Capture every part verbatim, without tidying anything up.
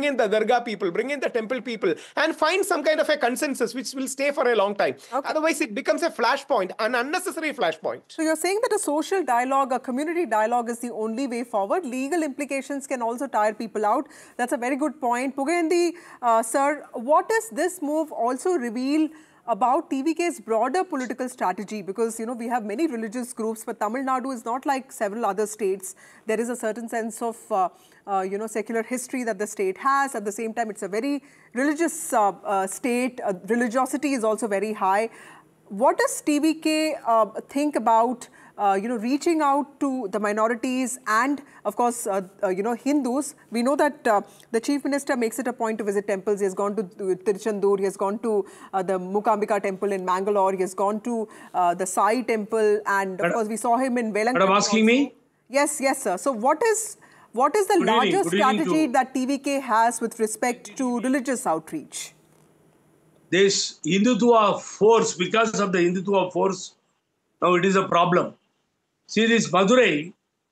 bring in the Dargah people, bring in the temple people, and find some kind of a consensus which will stay for a long time. Okay. Otherwise, it becomes a flashpoint, an unnecessary flashpoint. So you're saying that a social dialogue, a community dialogue is the only way forward. Legal implications can also tire people out. That's a very good point. Puganendi, uh, sir, what does this move also reveal about T V K's broader political strategy? Because, you know, we have many religious groups, but Tamil Nadu is not like several other states. There is a certain sense of, uh, uh, you know, secular history that the state has. At the same time, it's a very religious uh, uh, state. Uh, religiosity is also very high. What does T V K uh, think about, uh, you know, reaching out to the minorities and, of course, uh, uh, you know, Hindus? We know that uh, the Chief Minister makes it a point to visit temples. He has gone to Tiruchendur, he has gone to uh, the Mukambika temple in Mangalore, he has gone to uh, the Sai temple, and, of course, we saw him in Velankanni. Madam, asking also. me? Yes, yes, sir. So what is, what is the good larger evening, strategy that T V K has with respect to religious outreach? This Hindutva force, because of the Hindutva force, now it is a problem. See, this Madurai,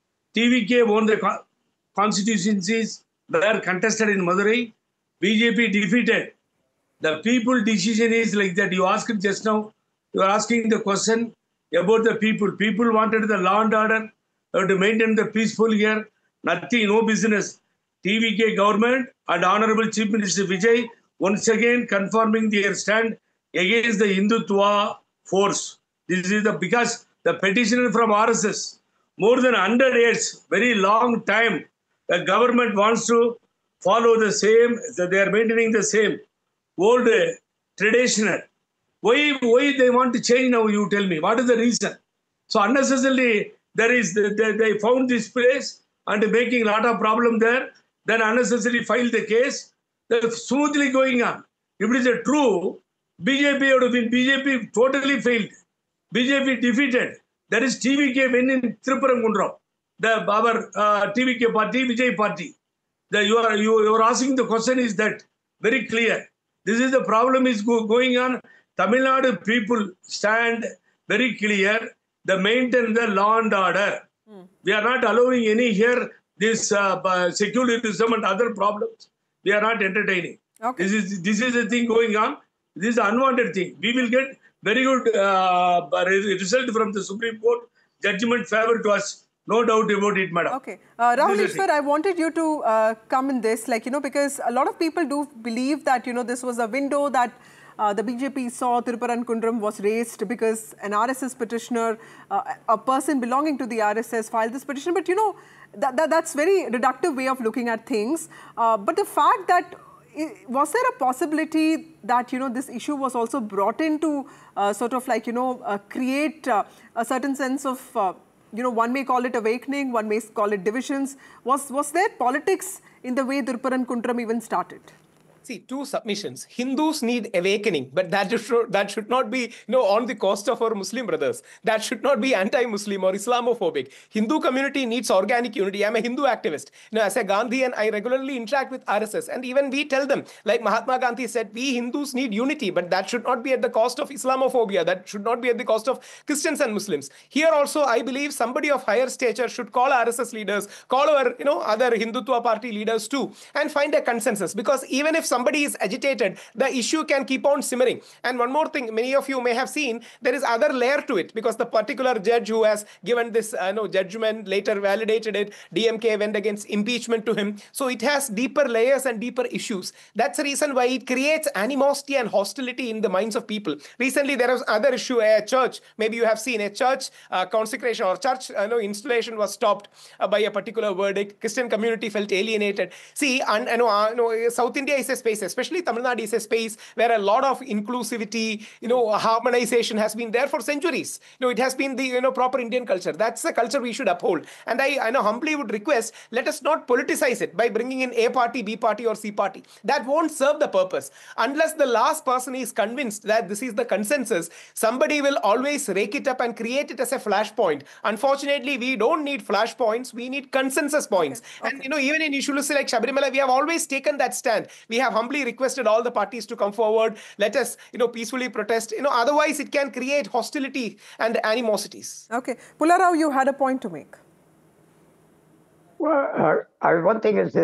T V K won the constituencies that are contested in Madurai. B J P defeated. The people decision is like that. You asked just now, you are asking the question about the people. People wanted the law and order, to maintain the peaceful here. Nothing, no business. T V K government and Honorable Chief Minister Vijay once again confirming their stand against the Hindutva force. This is the because the petitioner from R S S, more than one hundred years, very long time, the government wants to follow the same, they are maintaining the same old uh, traditional. Why, why they want to change now, you tell me? What is the reason? So unnecessarily, there is they, they found this place and making a lot of problem there, then unnecessarily file the case. They're smoothly going on. If it is a true, B J P would have been B J P totally failed. B J P defeated. That is T V K win in Tripurankundram. The our uh, T V K party, Vijay party. The, you are you, you are asking the question is that very clear. This is the problem is go, going on. Tamil Nadu people stand very clear. They maintain the law and order. Hmm. We are not allowing any here this uh, secularism and other problems. We are not entertaining. Okay. This is this is the thing going on. This is the unwanted thing. We will get very good uh, result from the Supreme Court judgment favor to us. No doubt about it, madam. Okay. Uh, Rahul Ishwar, I wanted you to uh, come in this, like, you know, because a lot of people do believe that, you know, this was a window that uh, the B J P saw. Thirupparankundram was raised because an R S S petitioner, uh, a person belonging to the R S S filed this petition. But, you know, That, that, that's very reductive way of looking at things. Uh, but the fact that, was there a possibility that, you know, this issue was also brought in to uh, sort of like, you know, uh, create uh, a certain sense of, uh, you know, one may call it awakening, one may call it divisions. Was, was there politics in the way Thirupparankundram even started? See, two submissions. Hindus need awakening, but that should, that should not be, you know, on the cost of our Muslim brothers. That should not be anti-Muslim or Islamophobic. Hindu community needs organic unity. I'm a Hindu activist. You know, as a Gandhian, I regularly interact with R S S, and even we tell them, like Mahatma Gandhi said, we Hindus need unity, but that should not be at the cost of Islamophobia. That should not be at the cost of Christians and Muslims. Here also, I believe somebody of higher stature should call R S S leaders, call our, you know, other Hindutva party leaders too, and find a consensus. Because even if somebody is agitated, the issue can keep on simmering. And one more thing, many of you may have seen, there is other layer to it, because the particular judge who has given this uh, no, judgment later validated it. D M K went against impeachment to him. So it has deeper layers and deeper issues. That's the reason why it creates animosity and hostility in the minds of people. Recently, there was other issue, a church, maybe you have seen a church uh, consecration or church uh, no, installation was stopped uh, by a particular verdict. Christian community felt alienated. See, and, and, uh, no, South India is a space, especially Tamil Nadu is a space where a lot of inclusivity, you know, harmonization has been there for centuries. You know, it has been the, you know, proper Indian culture. That's the culture we should uphold. And I, I know humbly would request, let us not politicize it by bringing in A party, B party or C party. That won't serve the purpose. Unless the last person is convinced that this is the consensus, somebody will always rake it up and create it as a flashpoint. Unfortunately, we don't need flashpoints. We need consensus points. Okay. Okay. And, you know, even in issues like Sabarimala, we have always taken that stand. We have humbly requested all the parties to come forward. Let us, you know, peacefully protest. You know, otherwise it can create hostility and animosities. Okay. Pullarao, you had a point to make. Well, uh, one thing is this.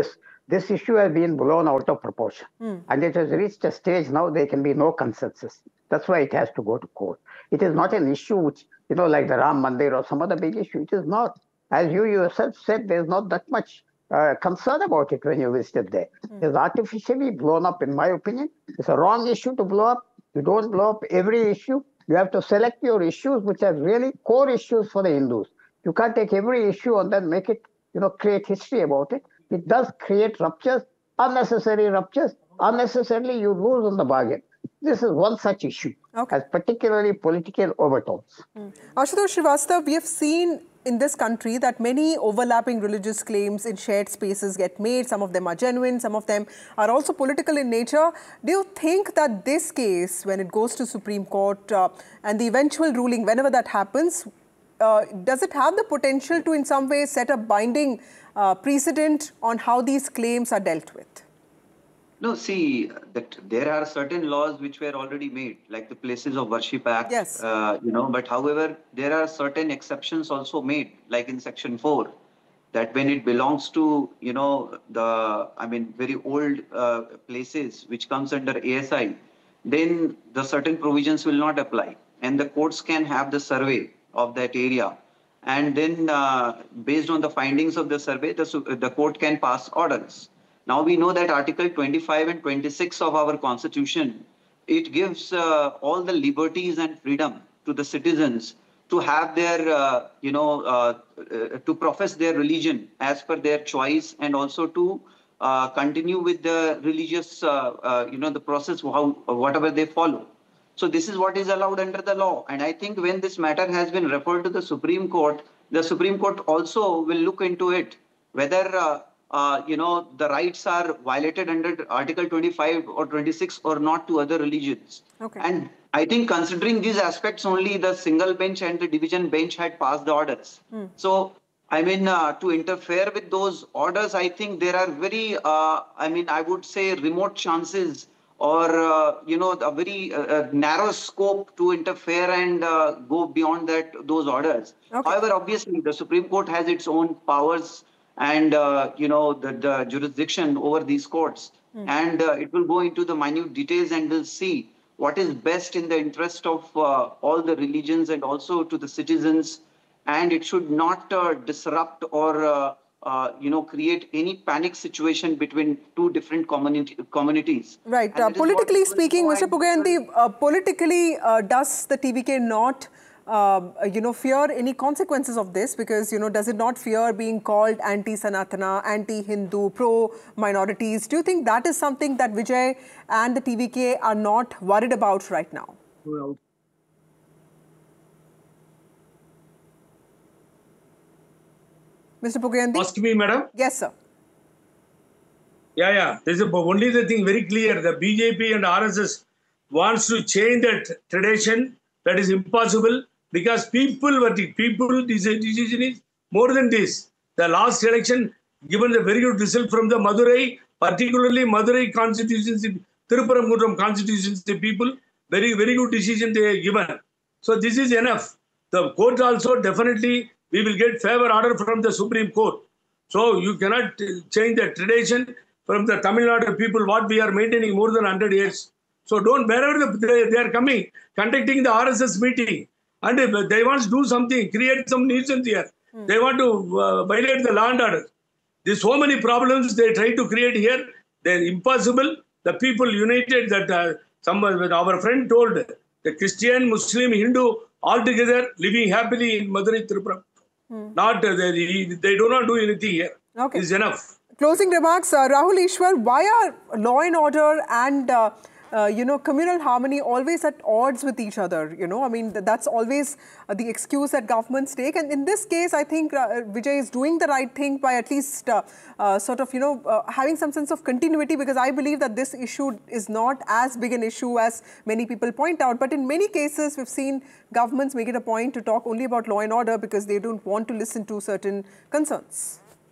this issue has been blown out of proportion. Mm. And it has reached a stage now there can be no consensus. That's why it has to go to court. It is not an issue which, you know, like the Ram Mandir or some other big issue. It is not. As you yourself said, there's not that much uh, concern about it when you visited there. Mm. It's artificially blown up, in my opinion. It's a wrong issue to blow up. You don't blow up every issue. You have to select your issues which are really core issues for the Hindus. You can't take every issue and then make it, you know, create history about it. It does create ruptures, unnecessary ruptures. Unnecessarily, you lose on the bargain. This is one such issue, okay. Has particularly political overtones. Mm. Ashutosh Srivastava, we have seen in this country that many overlapping religious claims in shared spaces get made. Some of them are genuine, some of them are also political in nature. Do you think that this case, when it goes to Supreme Court uh, and the eventual ruling, whenever that happens, uh, does it have the potential to in some way set a binding uh, precedent on how these claims are dealt with? No, see, that there are certain laws which were already made, like the Places of Worship Act, yes. uh, you know, but however, there are certain exceptions also made, like in Section four, that when it belongs to, you know, the, I mean, very old uh, places which comes under A S I, then the certain provisions will not apply. And the courts can have the survey of that area. And then uh, based on the findings of the survey, the, the court can pass orders. Now we know that Article twenty-five and twenty-six of our Constitution, it gives uh, all the liberties and freedom to the citizens to have their, uh, you know, uh, uh, to profess their religion as per their choice, and also to uh, continue with the religious, uh, uh, you know, the process, how, whatever they follow. So this is what is allowed under the law. And I think when this matter has been referred to the Supreme Court, the Supreme Court also will look into it, whether uh, Uh, you know, the rights are violated under Article twenty-five or twenty-six or not to other religions. Okay. And I think considering these aspects only, the single bench and the division bench had passed the orders. Mm. So, I mean, uh, to interfere with those orders, I think there are very, uh, I mean, I would say remote chances or, uh, you know, a very uh, narrow scope to interfere and uh, go beyond that, those orders. Okay. However, obviously, the Supreme Court has its own powers and, uh, you know, the, the jurisdiction over these courts. Mm. And uh, it will go into the minute details and will see what is best in the interest of uh, all the religions and also to the citizens. And it should not uh, disrupt or, uh, uh, you know, create any panic situation between two different community, communities. Right. Uh, politically speaking, Mister Pugayanthi, uh, politically, uh, does the T V K not Uh, you know, fear any consequences of this? Because, you know, does it not fear being called anti-Sanatana, anti-Hindu, pro-minorities? Do you think that is something that Vijay and the T V K are not worried about right now? Well, Mister Pugayanthi? ask me, madam. Yes, sir. Yeah, yeah. There's a, only the thing very clear. The B J P and R S S wants to change that tradition. That is impossible, because people were the people, this decision is more than this. The last election, given the very good result from the Madurai, particularly Madurai constituency, Thiruparamkuntram constituency people, very, very good decision they have given. So this is enough. The court also definitely, we will get favor order from the Supreme Court. So you cannot change the tradition from the Tamil Nadu people, what we are maintaining more than one hundred years. So don't, wherever the, they, they are coming, conducting the R S S meeting, and they want to do something, create some nuisance here. Mm. They want to uh, violate the law and order. There's so many problems they try to create here. They're impossible. The people united, that uh, some, our friend told, the Christian, Muslim, Hindu, all together living happily in Madurai, Tripura. Mm. Not, uh, they, they do not do anything here. Okay. It's enough. Closing remarks, uh, Rahul Ishwar, why are law and order and uh, Uh, you know, communal harmony always at odds with each other? You know, I mean, th that's always uh, the excuse that governments take. And in this case, I think uh, Vijay is doing the right thing by at least uh, uh, sort of, you know, uh, having some sense of continuity, because I believe that this issue is not as big an issue as many people point out. But in many cases, we've seen governments make it a point to talk only about law and order because they don't want to listen to certain concerns.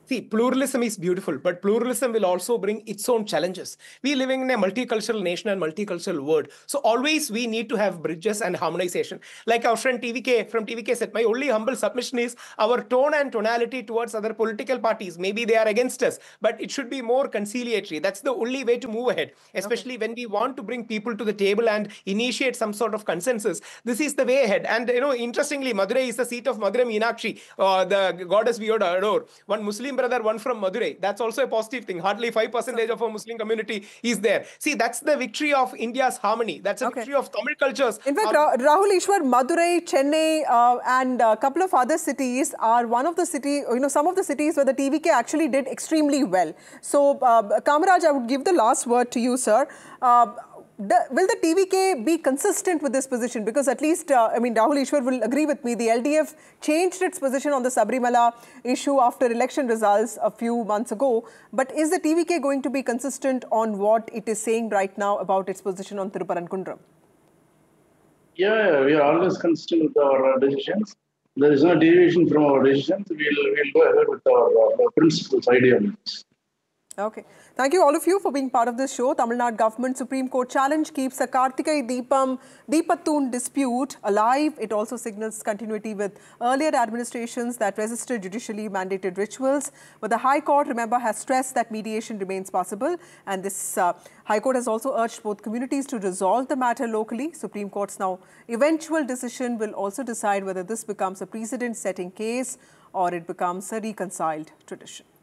See, pluralism is beautiful, but pluralism will also bring its own challenges. We are living in a multicultural nation and multicultural world. So always we need to have bridges and harmonization. Like our friend T V K from T V K said, my only humble submission is our tone and tonality towards other political parties. Maybe they are against us, but it should be more conciliatory. That's the only way to move ahead, especially okay. when we want to bring people to the table and initiate some sort of consensus. This is the way ahead. And, you know, interestingly, Madurai is the seat of Madurai Meenakshi, uh, the goddess we adore. One Muslim brother, one from Madurai. That's also a positive thing. Hardly five percent of our Muslim community is there. See, that's the victory of India's harmony. That's a okay. victory of Tamil cultures. In fact, Ra Rahul Ishwar, Madurai, Chennai, uh, and a couple of other cities are one of the city, you know, some of the cities where the T V K actually did extremely well. So, uh, Kamaraj, I would give the last word to you, sir. Uh, The, will the T V K be consistent with this position? Because at least, uh, I mean, Rahul Ishwar will agree with me, the L D F changed its position on the Sabarimala issue after election results a few months ago. But is the T V K going to be consistent on what it is saying right now about its position on Thiruparangundram? Yeah, yeah, we are always consistent with our uh, decisions. There is no deviation from our decisions. We'll, we'll go ahead with our uh, principles, ideologies. Okay. Thank you all of you for being part of this show. Tamil Nadu government Supreme Court challenge keeps the Kartikai Deepam Deepathoon dispute alive. It also signals continuity with earlier administrations that resisted judicially mandated rituals. But the High Court, remember, has stressed that mediation remains possible. And this uh, High Court has also urged both communities to resolve the matter locally. Supreme Court's now eventual decision will also decide whether this becomes a precedent-setting case or it becomes a reconciled tradition.